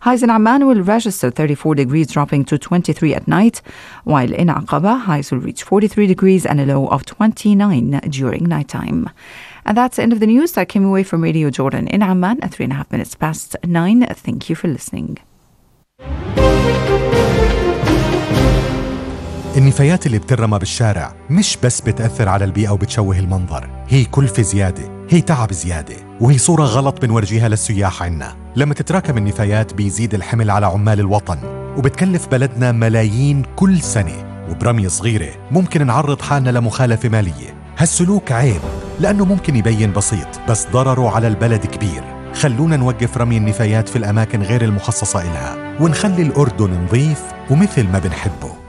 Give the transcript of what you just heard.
Highs in Amman will register 34 degrees, dropping to 23 at night, while in Aqaba, highs will reach 43 degrees and a low of 29 during nighttime. And that's the end of the news that came away from Radio Jordan in Amman at 3.5 minutes past 9. Thank you for listening. النفايات اللي بترمى بالشارع مش بس بتأثر على البيئة وبتشوه المنظر، هي كلفة زيادة، هي تعب زيادة، وهي صورة غلط بنورجيها للسياح عنا. لما تتراكم النفايات بيزيد الحمل على عمال الوطن، وبتكلف بلدنا ملايين كل سنة، وبرمية صغيرة ممكن نعرض حالنا لمخالفة مالية. هالسلوك عيب لأنه ممكن يبين بسيط بس ضرره على البلد كبير. خلونا نوقف رمي النفايات في الأماكن غير المخصصة إلها، ونخلي الأردن نظيف ومثل ما بنحبه.